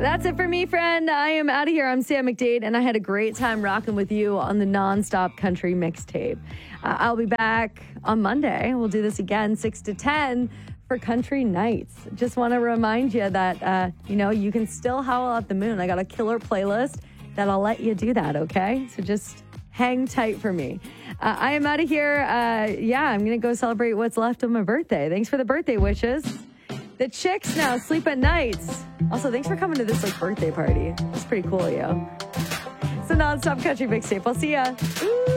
That's it for me, friend. I am out of here. I'm Sam McDade, and I had a great time rocking with you on the Nonstop Country Mixtape. I'll be back on Monday. We'll do this again, 6 to 10 for Country Nights. Just want to remind you that, you can still howl at the moon. I got a killer playlist that'll let you do that, okay? So just hang tight for me. I am out of here. I'm going to go celebrate what's left of my birthday. Thanks for the birthday wishes. The chicks now sleep at nights. Also, thanks for coming to this birthday party. It's pretty cool, yo. It's a Nonstop Country Mixtape. I'll see ya. Ooh.